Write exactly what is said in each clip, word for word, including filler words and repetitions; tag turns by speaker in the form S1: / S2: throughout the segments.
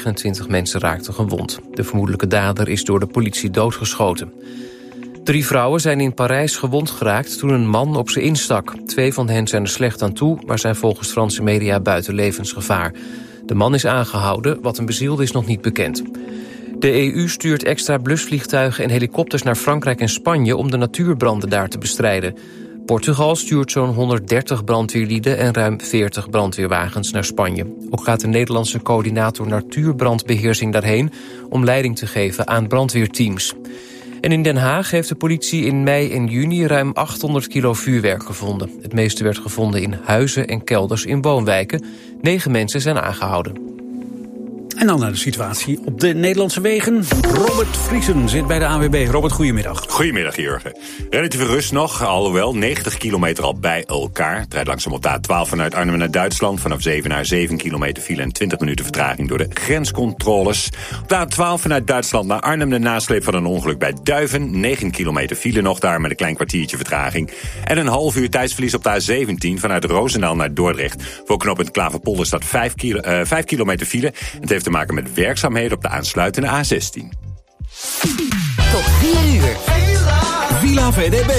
S1: negenentwintig mensen raakten gewond. De vermoedelijke dader is door de politie doodgeschoten. Drie vrouwen zijn in Parijs gewond geraakt toen een man op ze instak. Twee van hen zijn er slecht aan toe, maar zijn volgens Franse media buiten levensgevaar. De man is aangehouden, wat hem bezielde is nog niet bekend. De E U stuurt extra blusvliegtuigen en helikopters naar Frankrijk en Spanje om de natuurbranden daar te bestrijden. Portugal stuurt zo'n honderddertig brandweerlieden en ruim veertig brandweerwagens naar Spanje. Ook gaat de Nederlandse coördinator natuurbrandbeheersing daarheen om leiding te geven aan brandweerteams. En in Den Haag heeft de politie in mei en juni ruim achthonderd kilo vuurwerk gevonden. Het meeste werd gevonden in huizen en kelders in woonwijken. Negen mensen zijn aangehouden.
S2: En dan naar de situatie op de Nederlandse wegen. Robert Vriesen zit bij de A N W B. Robert, goedemiddag.
S3: Goedemiddag, Jurgen. Relatieve rust nog, alhoewel negentig kilometer al bij elkaar. Het rijdt langzaam op de A twaalf vanuit Arnhem naar Duitsland. Vanaf zeven naar zeven kilometer file en twintig minuten vertraging door de grenscontroles. Op de A twaalf vanuit Duitsland naar Arnhem de nasleep van een ongeluk bij Duiven. negen kilometer file nog daar met een klein kwartiertje vertraging. En een half uur tijdsverlies op de A zeventien vanuit Roosendaal naar Dordrecht. Voor knooppunt Klaverpolder staat vijf kilo, uh, vijf kilometer file. Het heeft te maken met werkzaamheden op de aansluitende A zestien.
S4: Tot vier uur.
S2: Villa V D B.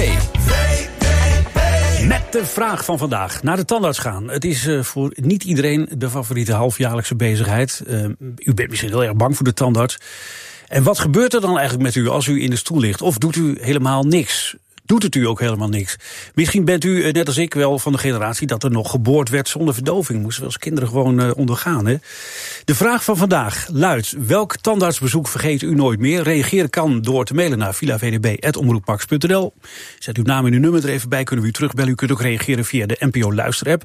S2: Met de vraag van vandaag. Naar de tandarts gaan. Het is uh, voor niet iedereen de favoriete halfjaarlijkse bezigheid. Uh, u bent misschien heel erg bang voor de tandarts. En wat gebeurt er dan eigenlijk met u als u in de stoel ligt? Of doet u helemaal niks? Doet het u ook helemaal niks? Misschien bent u, net als ik, wel van de generatie dat er nog geboord werd zonder verdoving. Moesten we als kinderen gewoon uh, ondergaan. Hè? De vraag van vandaag luidt: welk tandartsbezoek vergeet u nooit meer? Reageren kan door te mailen naar villa v d b apenstaartje omroepmax punt n l. Zet uw naam en uw nummer er even bij, kunnen we u terugbellen. U kunt ook reageren via de N P O luisterapp.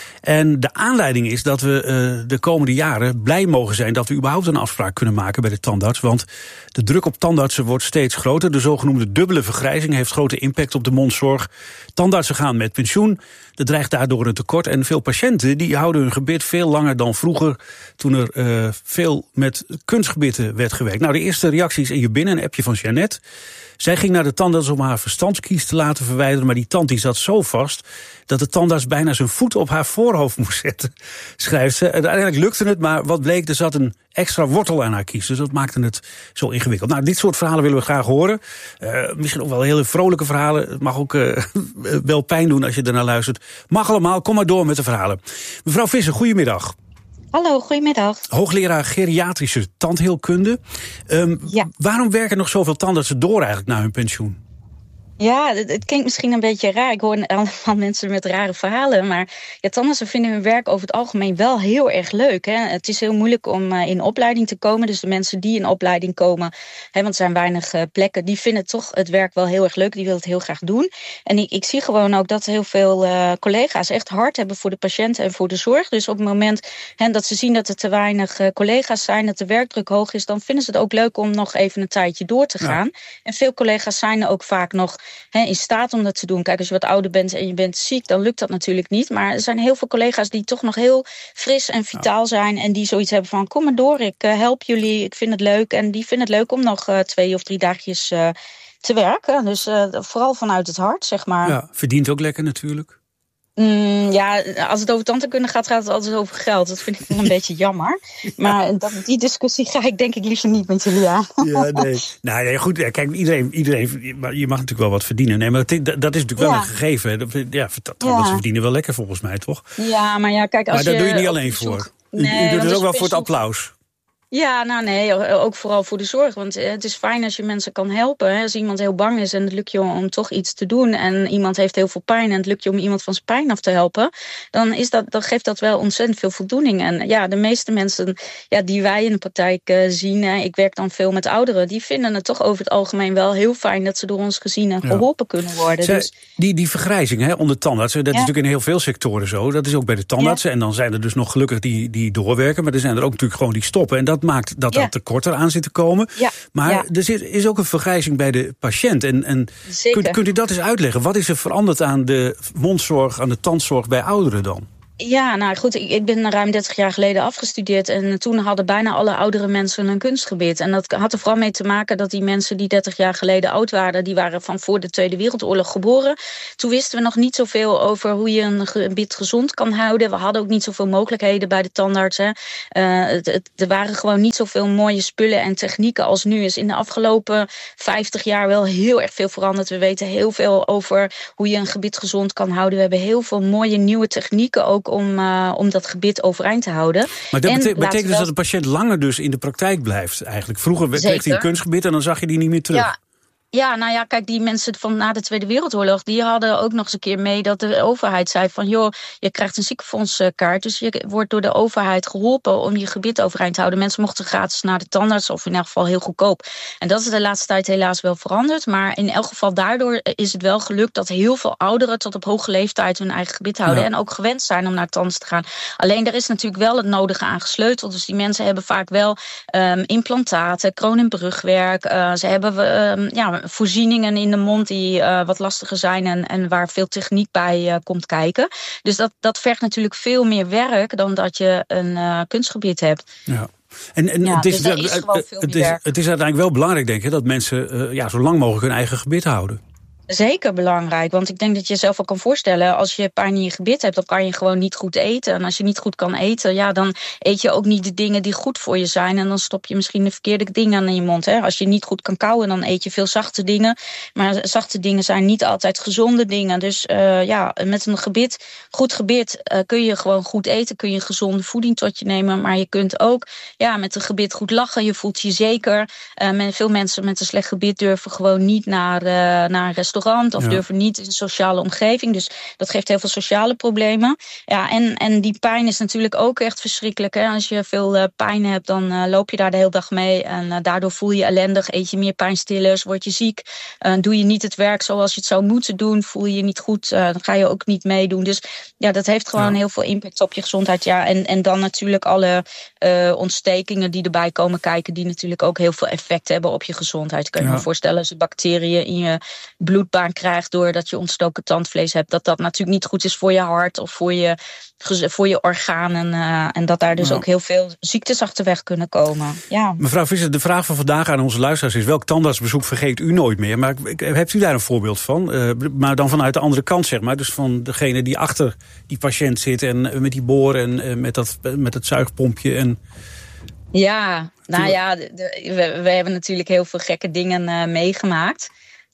S2: En de aanleiding is dat we uh, de komende jaren blij mogen zijn dat we überhaupt een afspraak kunnen maken bij de tandarts. Want de druk op tandartsen wordt steeds groter. De zogenoemde dubbele vergrijzing heeft grote impact op de mondzorg. Tandartsen gaan met pensioen. Er dreigt daardoor een tekort. En veel patiënten die houden hun gebit veel langer dan vroeger, toen er uh, veel met kunstgebitten werd gewerkt. Nou, de eerste reacties in je binnen, een appje van Jeannette. Zij ging naar de tandarts om haar verstandskies te laten verwijderen, maar die tand die zat zo vast dat de tandarts bijna zijn voet op haar voorhoofd moest zetten, schrijft ze. En uiteindelijk lukte het, maar wat bleek, er zat een extra wortel aan haar kies. Dus dat maakte het zo ingewikkeld. Nou, dit soort verhalen willen we graag horen. Uh, misschien ook wel hele vrolijke verhalen. Het mag ook uh, wel pijn doen als je ernaar luistert. Mag allemaal, kom maar door met de verhalen. Mevrouw Visser, goedemiddag.
S5: Hallo, goedemiddag.
S2: Hoogleraar geriatrische tandheelkunde. Um, ja. Waarom werken nog zoveel tandartsen door eigenlijk na hun pensioen?
S5: Ja, het, het klinkt misschien een beetje raar. Ik hoor allemaal mensen met rare verhalen. Maar ja, tandartsen vinden hun werk over het algemeen wel heel erg leuk. Hè? Het is heel moeilijk om uh, in opleiding te komen. Dus de mensen die in opleiding komen, hè, want er zijn weinig uh, plekken, die vinden toch het werk wel heel erg leuk. Die willen het heel graag doen. En ik, ik zie gewoon ook dat heel veel uh, collega's echt hard hebben voor de patiënten en voor de zorg. Dus op het moment hè, dat ze zien dat er te weinig uh, collega's zijn, dat de werkdruk hoog is, dan vinden ze het ook leuk om nog even een tijdje door te gaan. Ja. En veel collega's zijn er ook vaak nog He, in staat om dat te doen. Kijk, als je wat ouder bent en je bent ziek, dan lukt dat natuurlijk niet. Maar er zijn heel veel collega's die toch nog heel fris en vitaal zijn en die zoiets hebben van, kom maar door, ik uh, help jullie, ik vind het leuk. En die vinden het leuk om nog uh, twee of drie dagjes uh, te werken. Dus uh, vooral vanuit het hart, zeg maar.
S2: Ja, verdient ook lekker natuurlijk.
S5: Mm, ja, als het over tandheelkunde gaat, gaat het altijd over geld. Dat vind ik wel een beetje jammer. Maar ja. dat, die discussie ga ik denk ik liever niet met jullie aan.
S2: Ja, nee. Nou, nee, goed. Kijk, iedereen, iedereen, je mag natuurlijk wel wat verdienen. Nee, maar dat, dat is natuurlijk wel ja. een gegeven. Ja, tandartsen ja. verdienen wel lekker volgens mij, toch?
S5: Ja, maar ja, kijk, als
S2: maar daar
S5: je,
S2: doe je niet alleen voor.
S5: Nee,
S2: u, u doet het ook wel voor het applaus.
S5: Ja, nou nee, ook vooral voor de zorg. Want het is fijn als je mensen kan helpen. Als iemand heel bang is en het lukt je om toch iets te doen, en iemand heeft heel veel pijn en het lukt je om iemand van zijn pijn af te helpen, dan, is dat, dan geeft dat wel ontzettend veel voldoening. En ja, de meeste mensen ja, die wij in de praktijk uh, zien, uh, ik werk dan veel met ouderen, die vinden het toch over het algemeen wel heel fijn dat ze door ons gezien en geholpen ja. kunnen worden.
S2: Zij,
S5: dus,
S2: die, die vergrijzing hè, onder tandartsen, dat ja. is natuurlijk in heel veel sectoren zo. Dat is ook bij de tandartsen. Ja. En dan zijn er dus nog gelukkig die, die doorwerken, maar er zijn er ook natuurlijk gewoon die stoppen. En dat maakt dat dat ja. korter aan zit te komen. Ja, maar ja. er zit, is ook een vergrijzing bij de patiënt. En, en kunt, kunt u dat eens uitleggen? Wat is er veranderd aan de mondzorg, aan de tandzorg bij ouderen dan?
S5: Ja, nou goed, ik, ik ben ruim dertig jaar geleden afgestudeerd. En toen hadden bijna alle oudere mensen een kunstgebied. En dat had er vooral mee te maken dat die mensen die dertig jaar geleden oud waren, die waren van voor de Tweede Wereldoorlog geboren. Toen wisten we nog niet zoveel over hoe je een gebit gezond kan houden. We hadden ook niet zoveel mogelijkheden bij de tandarts. Hè. Uh, het, het, er waren gewoon niet zoveel mooie spullen en technieken als nu is. In de afgelopen vijftig jaar wel heel erg veel veranderd. We weten heel veel over hoe je een gebit gezond kan houden. We hebben heel veel mooie nieuwe technieken ook om, uh, om dat gebit overeind te houden.
S2: Maar dat
S5: en
S2: betekent, betekent dus
S5: wel...
S2: dat de patiënt langer dus in de praktijk blijft eigenlijk. Vroeger kreeg hij een kunstgebit en dan zag je die niet meer terug.
S5: Ja. Ja, nou ja, kijk, die mensen van na de Tweede Wereldoorlog, die hadden ook nog eens een keer mee dat de overheid zei van, joh, je krijgt een ziekenfondskaart, dus je wordt door de overheid geholpen om je gebit overeind te houden. Mensen mochten gratis naar de tandarts, of in elk geval heel goedkoop. En dat is de laatste tijd helaas wel veranderd, maar in elk geval daardoor is het wel gelukt dat heel veel ouderen tot op hoge leeftijd hun eigen gebit houden, ja, en ook gewend zijn om naar tandarts te gaan. Alleen er is natuurlijk wel het nodige aan gesleuteld, dus die mensen hebben vaak wel um, implantaten, kroon- en brugwerk, uh, ze hebben um, ja, voorzieningen in de mond die uh, wat lastiger zijn en, en waar veel techniek bij uh, komt kijken. Dus dat, dat vergt natuurlijk veel meer werk dan dat je een uh, kunstgebit hebt.
S2: Ja. En, en
S5: ja,
S2: het, is,
S5: dus is gewoon veel
S2: het,
S5: meer
S2: is,
S5: werk.
S2: het is uiteindelijk wel belangrijk, denk ik, dat mensen uh, ja, zo lang mogelijk hun eigen gebit houden.
S5: Zeker belangrijk, want ik denk dat je jezelf al kan voorstellen, als je pijn in je gebit hebt, dan kan je gewoon niet goed eten. En als je niet goed kan eten, ja, dan eet je ook niet de dingen die goed voor je zijn. En dan stop je misschien de verkeerde dingen in je mond. Hè. Als je niet goed kan kauwen, dan eet je veel zachte dingen. Maar zachte dingen zijn niet altijd gezonde dingen. Dus uh, ja, met een gebit, goed gebit, uh, kun je gewoon goed eten, kun je gezonde voeding tot je nemen. Maar je kunt ook ja, met een gebit goed lachen, je voelt je zeker. Uh, veel mensen met een slecht gebit durven gewoon niet naar, uh, naar een restaurant. Of ja. durven niet in een sociale omgeving. Dus dat geeft heel veel sociale problemen. Ja, en, en die pijn is natuurlijk ook echt verschrikkelijk. Hè? Als je veel uh, pijn hebt, dan uh, loop je daar de hele dag mee. En uh, daardoor voel je je ellendig. Eet je meer pijnstillers, word je ziek. Uh, doe je niet het werk zoals je het zou moeten doen. Voel je je niet goed, uh, dan ga je ook niet meedoen. Dus ja, dat heeft gewoon ja. heel veel impact op je gezondheid. Ja, en, en dan natuurlijk alle uh, ontstekingen die erbij komen kijken, die natuurlijk ook heel veel effect hebben op je gezondheid. Kan je ja. me voorstellen, als je bacteriën in je bloedbaan krijgt doordat je ontstoken tandvlees hebt, dat dat natuurlijk niet goed is voor je hart of voor je, voor je organen. Uh, en dat daar dus ja. ook heel veel ziektes achterweg kunnen komen. Ja.
S2: Mevrouw Visser, de vraag van vandaag aan onze luisteraars is: welk tandartsbezoek vergeet u nooit meer? Maar hebt u daar een voorbeeld van? Uh, maar dan vanuit de andere kant, zeg maar. Dus van degene die achter die patiënt zit en uh, met die boor en uh, met, dat, met het zuigpompje en...
S5: Ja, nou ja, de, de, we, we hebben natuurlijk heel veel gekke dingen uh, meegemaakt.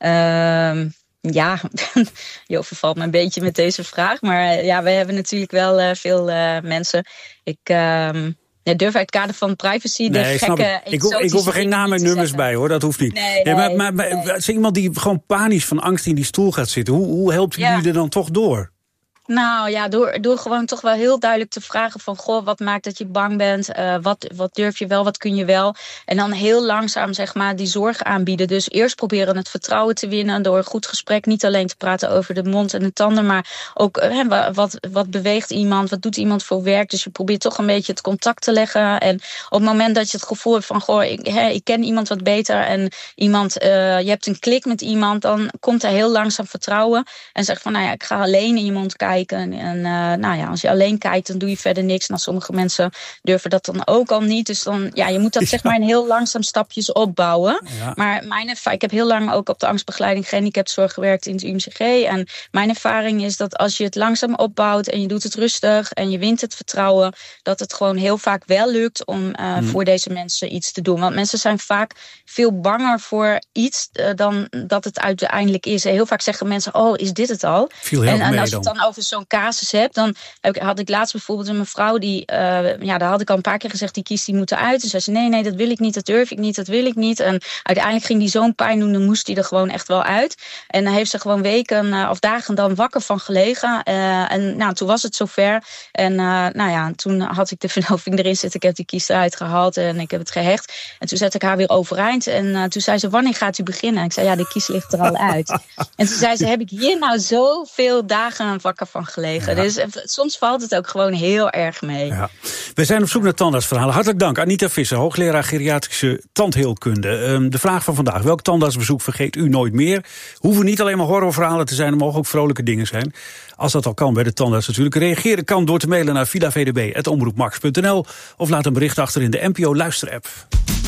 S5: Uh, ja, je overvalt me een beetje met deze vraag. Maar uh, ja, we hebben natuurlijk wel uh, veel uh, mensen. Ik uh, ja, durf uit het kader van privacy de
S2: nee,
S5: gekke...
S2: Ik, ik, hoef, ik hoef er geen naam en nummers bij, hoor. Dat hoeft niet.
S5: Nee, nee,
S2: ja, maar maar, maar
S5: nee.
S2: is iemand die gewoon panisch van angst in die stoel gaat zitten? Hoe, hoe helpt u ja. er dan toch door?
S5: Nou ja, door, door gewoon toch wel heel duidelijk te vragen van, goh, wat maakt dat je bang bent? Uh, wat, wat durf je wel, wat kun je wel? En dan heel langzaam, zeg maar, die zorg aanbieden. Dus eerst proberen het vertrouwen te winnen door een goed gesprek. Niet alleen te praten over de mond en de tanden, maar ook uh, wat, wat beweegt iemand? Wat doet iemand voor werk? Dus je probeert toch een beetje het contact te leggen. En op het moment dat je het gevoel hebt van, goh, ik, hè, ik ken iemand wat beter en iemand, uh, je hebt een klik met iemand, dan komt er heel langzaam vertrouwen. En zeg van, nou ja, ik ga alleen in je mond kijken. En uh, nou ja, als je alleen kijkt, dan doe je verder niks. Nou, sommige mensen durven dat dan ook al niet. Dus dan, ja, je moet dat zeg maar in heel langzaam stapjes opbouwen. Ja. Maar mijn ervaring, ik heb heel lang ook op de angstbegeleiding gehandicaptenzorg gewerkt in het U M C G. En mijn ervaring is dat als je het langzaam opbouwt en je doet het rustig en je wint het vertrouwen, dat het gewoon heel vaak wel lukt om uh, hmm. voor deze mensen iets te doen. Want mensen zijn vaak veel banger voor iets uh, dan dat het uiteindelijk is. En heel vaak zeggen mensen, oh, is dit het al?
S2: Viel heel
S5: en, en als
S2: je
S5: het dan over zo'n casus hebt, dan had ik laatst bijvoorbeeld een mevrouw die, uh, ja, daar had ik al een paar keer gezegd, die kiest die moeten uit. Dus zei ze, nee, nee, dat wil ik niet, dat durf ik niet, dat wil ik niet. En uiteindelijk ging die zo'n pijn doen, dan moest die er gewoon echt wel uit. En dan heeft ze gewoon weken uh, of dagen dan wakker van gelegen. Uh, en nou, toen was het zover. En uh, nou ja, toen had ik de verdoving erin zitten, ik heb die kies eruit gehaald en ik heb het gehecht. En toen zette ik haar weer overeind. En uh, toen zei ze, wanneer gaat u beginnen? En ik zei, ja, de kies ligt er al uit. En toen zei ze, heb ik hier nou zoveel dagen wakker van van gelegen.
S2: Ja.
S5: Dus uh, soms valt het ook gewoon heel erg mee.
S2: Ja. We zijn op zoek naar tandartsverhalen. Hartelijk dank, Anita Visser, hoogleraar geriatrische tandheelkunde. Um, de vraag van vandaag, welk tandartsbezoek vergeet u nooit meer? Hoeven niet alleen maar horrorverhalen te zijn, er mogen ook vrolijke dingen zijn. Als dat al kan bij de tandarts natuurlijk. Reageren kan door te mailen naar villa v d b apenstaartje omroep max punt n l of laat een bericht achter in de N P O Luisterapp.